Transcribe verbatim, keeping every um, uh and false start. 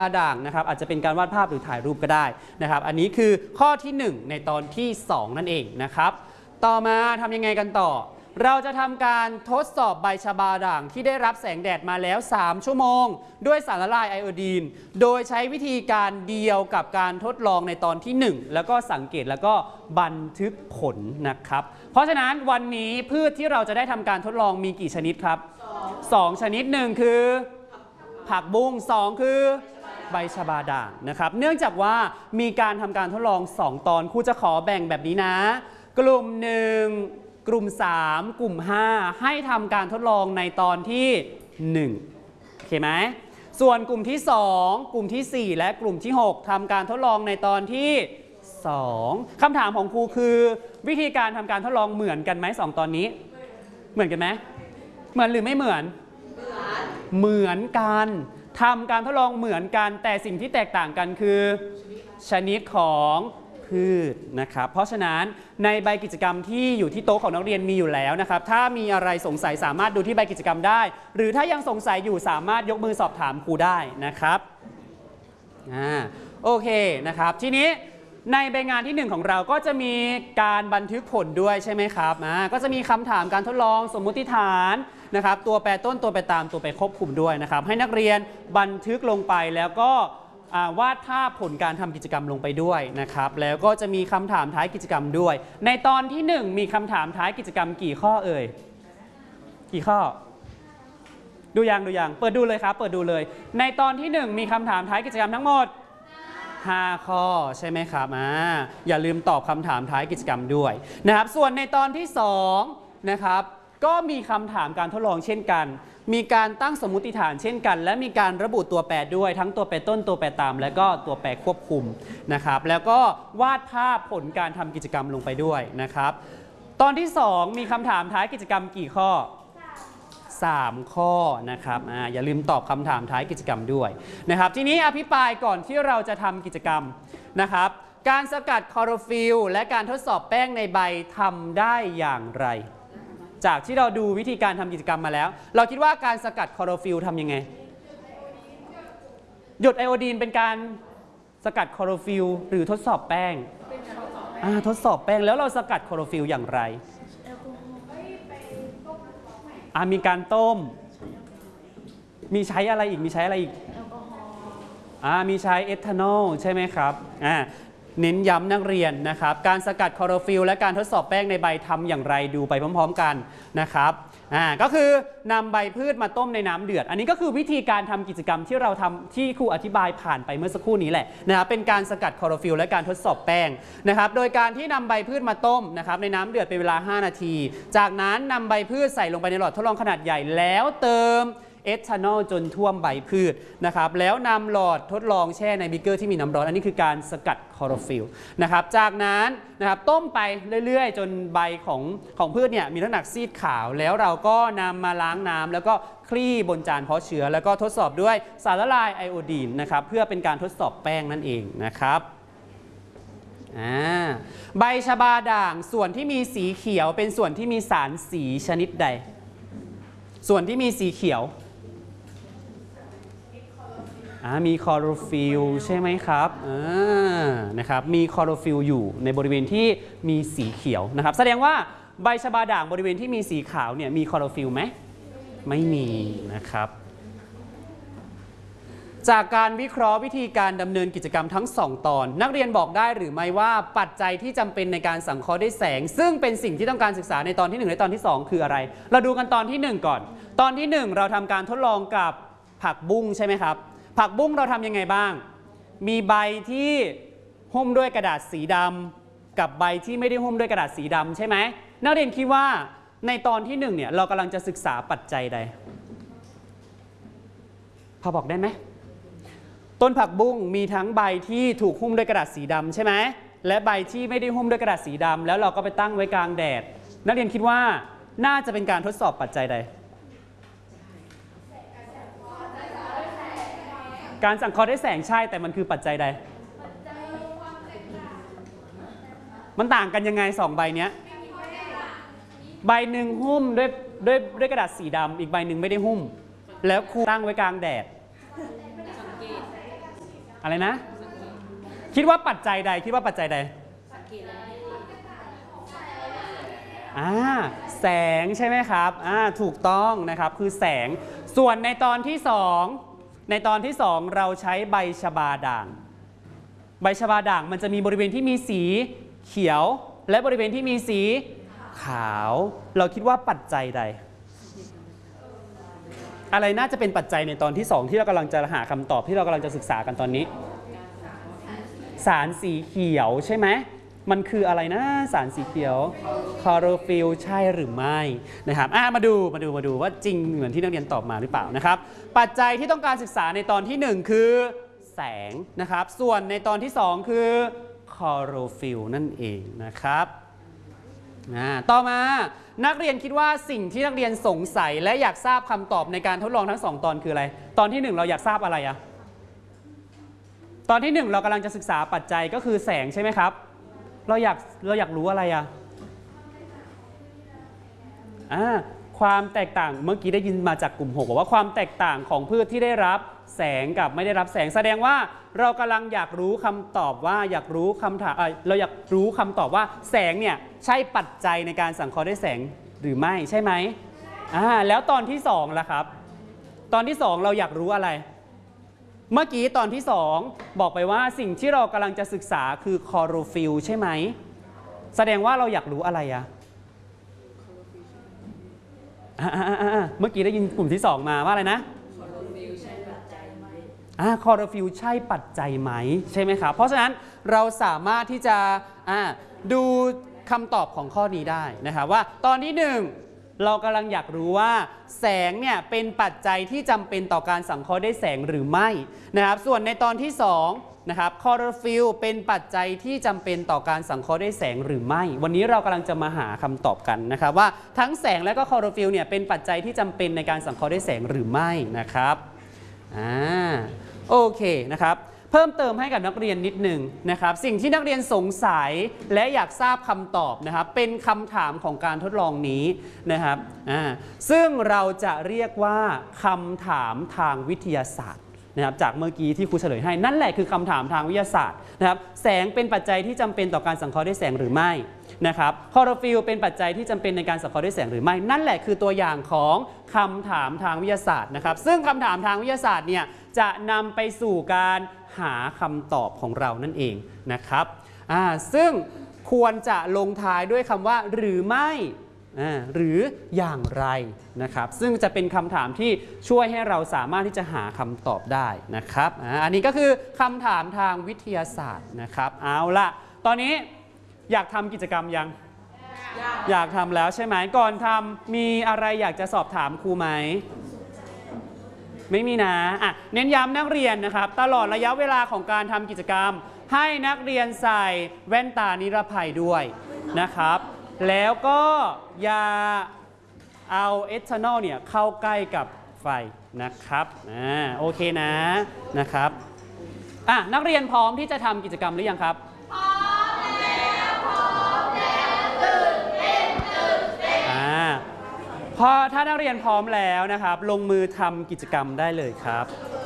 ด่างนะครับอาจจะเป็นการวาดภาพหรือถ่ายรูปก็ได้นะครับอันนี้คือข้อที่หนึ่งในตอนที่สองนั่นเองนะครับต่อมาทำยังไงกันต่อเราจะทำการทดสอบใบชบาด่างที่ได้รับแสงแดดมาแล้วสามชั่วโมงด้วยสารละลายไอโอดีนโดยใช้วิธีการเดียวกับการทดลองในตอนที่หนึ่งแล้วก็สังเกตแล้วก็บันทึกผลนะครับเพราะฉะนั้นวันนี้พืชที่เราจะได้ทำการทดลองมีกี่ชนิดครับสองชนิดหนึ่งคือผักบุ้งสองคือใบชบาด่างนะครับเนื่องจากว่ามีการทำการทดลองสองตอนครูจะขอแบ่งแบบนี้นะกลุ่มหนึ่งกลุ่มสามกลุ่มห้าให้ทำการทดลองในตอนที่หนึ่งโอเคไหมส่วนกลุ่มที่สองกลุ่มที่สี่และกลุ่มที่หกทำการทดลองในตอนที่สองคำถามของครูคือวิธีการทำการทดลองเหมือนกันไหมสองตอนนี้เหมือนกันไหมเหมือนหรือไม่เหมือนเหมือนกันทำการทดลองเหมือนกันแต่สิ่งที่แตกต่างกันคือชนิดของพืชนะครับเพราะฉะนั้นในใบกิจกรรมที่อยู่ที่โต๊ะของนักเรียนมีอยู่แล้วนะครับถ้ามีอะไรสงสัยสามารถดูที่ใบกิจกรรมได้หรือถ้ายังสงสัยอยู่สามารถยกมือสอบถามครูได้นะครับอ่าโอเคนะครับทีนี้ในใบงานที่หนึ่งของเราก็จะมีการบันทึกผลด้วยใช่ไหมครับอ่าก็จะมีคำถามการทดลองสมมุติฐานนะครับตัวแปรต้นตัวแปรตามตัวแปรควบคุมด้วยนะครับให้นักเรียนบันทึกลงไปแล้วก็วาดภาพผลการทำกิจกรรมลงไปด้วยนะครับแล้วก็จะมีคำถามท้ายกิจกรรมด้วยในตอนที่หนึ่งมีคำถามท้ายกิจกรรมกี่ข้อเอ่ยกี่ข้อดูยังดูยังเปิดดูเลยครับเปิดดูเลยในตอนที่หนึ่งมีคำถามท้ายกิจกรรมทั้งหมดห้าข้อใช่ไหมครับอ่าอย่าลืมตอบคำถามท้ายกิจกรรมด้วยนะครับส่วนในตอนที่สองนะครับก็มีคำถามการทดลองเช่นกันมีการตั้งสมมุติฐานเช่นกันและมีการระบุตัวแปรด้วยทั้งตัวแปรต้นตัวแปรตามและก็ตัวแปรควบคุมนะครับแล้วก็วาดภาพผลการทำกิจกรรมลงไปด้วยนะครับตอนที่สองมีคำถามท้ายกิจกรรมกี่ข้อสามข้อนะครับอ่าอย่าลืมตอบคำถามท้ายกิจกรรมด้วยนะครับทีนี้อภิปรายก่อนที่เราจะทำกิจกรรมนะครับการสกัดคลอโรฟิลล์และการทดสอบแป้งในใบทำได้อย่างไรจากที่เราดูวิธีการทำกิจกรรมมาแล้วเราคิดว่าการสกัดคลอโรฟิลล์ทำยังไงหยดไอโอดีนเป็นการสกัดคลอโรฟิลล์หรือทดสอบแป้งทดสอบแป้งแล้วเราสกัดคลอโรฟิลล์อย่างไรมีการต้มมีใช้อะไรอีกมีใช้อะไรอีกมีใช้เอทานอลใช่ไหมครับเน้นย้ำนักเรียนนะครับการสกัดคลอโรฟิลล์และการทดสอบแป้งในใบทำอย่างไรดูไปพร้อมๆกันนะครับอ่าก็คือนำใบพืชมาต้มในน้ำเดือดอันนี้ก็คือวิธีการทำกิจกรรมที่เราทำที่ครูอธิบายผ่านไปเมื่อสักครู่นี้แหละนะครับเป็นการสกัดคลอโรฟิลล์และการทดสอบแป้งนะครับโดยการที่นำใบพืชมาต้มนะครับในน้ำเดือดเป็นเวลาห้านาทีจากนั้นนำใบพืชใส่ลงไปในหลอดทดลองขนาดใหญ่แล้วเติมเอทานอลจนท่วมใบพืชนะครับแล้วนำหลอดทดลองแช่ในบิกเกอร์ที่มีน้ำร้อนอันนี้คือการสกัดคลอโรฟิลล์นะครับจากนั้นนะครับต้มไปเรื่อยๆจนใบของของพืชเนี่ยมีน้ำหนักซีดขาวแล้วเราก็นำมาล้างน้ำแล้วก็คลี่บนจานเพาะเชื้อแล้วก็ทดสอบด้วยสารละลายไอโอดีนนะครับเพื่อเป็นการทดสอบแป้งนั่นเองนะครับใบชบาด่างส่วนที่มีสีเขียวเป็นส่วนที่มีสารสีชนิดใดส่วนที่มีสีเขียวมีคลอโรฟิลล์ใช่ไหมครับนะครับมีคลอโรฟิลล์อยู่ในบริเวณที่มีสีเขียวนะครับแสดงว่าใบชบาด่างบริเวณที่มีสีขาวเนี่ยมีคลอโรฟิลล์ไหมไม่มีนะครับจากการวิเคราะห์วิธีการดำเนินกิจกรรมทั้งสองตอนนักเรียนบอกได้หรือไม่ว่าปัจจัยที่จำเป็นในการสังเคราะห์ด้วยแสงซึ่งเป็นสิ่งที่ต้องการศึกษาในตอนที่หนึ่งและตอนที่สองคืออะไรเราดูกันตอนที่หนึ่งก่อนตอนที่หนึ่งเราทำการทดลองกับผักบุ้งใช่ไหมครับผักบุ้งเราทำยังไงบ้างมีใบที่หุ้มด้วยกระดาษสีดำกับใบที่ไม่ได้หุ้มด้วยกระดาษสีดำใช่ไหมนักเรียนคิดว่าในตอนที่หนึ่งเนี่ยเรากำลังจะศึกษาปัจจัยใดพอบอกได้ไหมต้นผักบุ้งมีทั้งใบที่ถูกหุ้มด้วยกระดาษสีดำใช่ไหมและใบที่ไม่ได้หุ้มด้วยกระดาษสีดำแล้วเราก็ไปตั้งไว้กลางแดดนักเรียนคิดว่าน่าจะเป็นการทดสอบปัจจัยใดการสังเคราะห์ด้วยแสงใช่แต่มันคือปัจจัยใดมันต่างกันยังไงสองใบเนี้ยใบหนึ่งหุ้มด้วยด้วยด้วยกระดาษสีดำอีกใบหนึ่งไม่ได้หุ้มแล้วครูตั้งไว้กลางแดดอะไรนะคิดว่าปัจจัยใดคิดว่าปัจจัยใดอ่าแสงใช่ไหมครับอ่าถูกต้องนะครับคือแสงส่วนในตอนที่สองในตอนที่สองเราใช้ใบชบาด่างใบชบาด่างมันจะมีบริเวณที่มีสีเขียวและบริเวณที่มีสีขาวเราคิดว่าปัจจัยใดอะไรน่าจะเป็นปัจจัยในตอนที่สองที่เรากำลังจะหาคำตอบที่เรากำลังจะศึกษากันตอนนี้สารสีเขียวใช่ไหมมันคืออะไรนะสารสีเขียวคลอโรฟิลใช่หรือไม่นะครับอ่ะมาดูมาดูมาดูว่าจริงเหมือนที่นักเรียนตอบมาหรือเปล่านะครับปัจจัยที่ต้องการศึกษาในตอนที่หนึ่งคือแสงนะครับส่วนในตอนที่สองคือคลอโรฟิลนั่นเองนะครับต่อมานักเรียนคิดว่าสิ่งที่นักเรียนสงสัยและอยากทราบคำตอบในการทดลองทั้งสองตอนคืออะไรตอนที่หนึ่งเราอยากทราบอะไรอะตอนที่หนึ่งเรากำลังจะศึกษาปัจจัยก็คือแสงใช่ไหมครับเราอยากเราอยากรู้อะไรอะอ่าความแตกต่างเมื่อกี้ได้ยินมาจากกลุ่มหกบอกว่าความแตกต่างของพืชที่ได้รับแสงกับไม่ได้รับแสงแสดงว่าเรากำลังอยากรู้คำตอบว่าอยากรู้คำถามเราอยากรู้คำตอบว่าแสงเนี่ยใช่ปัจจัยในการสังเคราะห์ด้วยแสงหรือไม่ใช่ไหมอ่าแล้วตอนที่สองล่ะครับตอนที่สองเราอยากรู้อะไรเมื่อกี้ตอนที่สองบอกไปว่าสิ่งที่เรากำลังจะศึกษาคือคลอโรฟิลใช่ไหมแสดงว่าเราอยากรู้อะไรอะเมื่อกี้ได้ยินกลุ่มที่สองมาว่าอะไรนะคลอโรฟิลใช่ปัจจัยไหมอ่าคลอโรฟิลใช่ปัจจัยไหมใช่ไหมครับเพราะฉะนั้นเราสามารถที่จะอ่าดูคำตอบของข้อนี้ได้นะครับว่าตอนที่หนึ่งเรากำลังอยากรู้ว่าแสงเนี่ยเป็นปัจจัยที่จำเป็นต่อการสังเคราะห์ด้วยแสงหรือไม่นะครับส่วนในตอนที่สองนะครับคลอโรฟิลเป็นปัจจัยที่จำเป็นต่อการสังเคราะห์ด้วยแสงหรือไม่วันนี้เรากำลังจะมาหาคำตอบกันนะครับว่าทั้งแสงและก็คลอโรฟิลเนี่ยเป็นปัจจัยที่จำเป็นในการสังเคราะห์ด้วยแสงหรือไม่นะครับอ่าโอเคนะครับเพิ่มเติมให้กับนักเรียนนิดหนึ่งนะครับสิ่งที่นักเรียนสงสัยและอยากทราบคำตอบนะครับเป็นคำถามของการทดลองนี้นะครับอ่าซึ่งเราจะเรียกว่าคำถามทางวิทยาศาสตร์นะครับจากเมื่อกี้ที่ครูเฉลยให้นั่นแหละคือคำถามทางวิทยาศาสตร์นะครับแสงเป็นปัจจัยที่จำเป็นต่อการสังเคราะห์ด้วยแสงหรือไม่นะครับคลอโรฟิลเป็นปัจจัยที่จำเป็นในการสังเคราะห์ด้วยแสงหรือไม่นั่นแหละคือตัวอย่างของคำถามทางวิทยาศาสตร์นะครับซึ่งคำถามทางวิทยาศาสตร์เนี่ยจะนำไปสู่การหาคำตอบของเรานั่นเองนะครับอ่าซึ่งควรจะลงท้ายด้วยคำว่าหรือไม่หรืออย่างไรนะครับซึ่งจะเป็นคำถามที่ช่วยให้เราสามารถที่จะหาคำตอบได้นะครับอ่าอันนี้ก็คือคำถามทางวิทยาศาสตร์นะครับเอาละตอนนี้อยากทำกิจกรรมยัง อยากอยากทำแล้วใช่ไหมก่อนทำมีอะไรอยากจะสอบถามครูไหมไม่มีนะอ่ะเน้นย้ำนักเรียนนะครับตลอดระยะเวลาของการทำกิจกรรมให้นักเรียนใส่แว่นตานิรภัยด้วยนะครับแล้วก็อย่าเอาเอทานอลเนี่ยเข้าใกล้กับไฟนะครับอ่าโอเคนะนะครับอ่ะนักเรียนพร้อมที่จะทำกิจกรรมหรือยังครับพร้อมแล้วพร้อมแล้วตื่นเต้นตื่นเต้นอ่าพอถ้านักเรียนพร้อมแล้วนะครับลงมือทำกิจกรรมได้เลยครับ